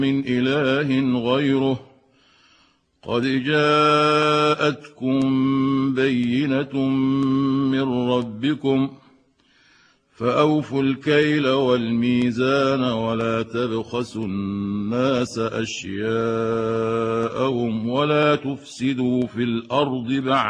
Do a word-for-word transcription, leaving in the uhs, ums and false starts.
من إله غيره قد جاءتكم بينة من ربكم فأوفوا الكيل والميزان ولا تبخسوا الناس أشياءهم ولا تفسدوا في الأرض بعد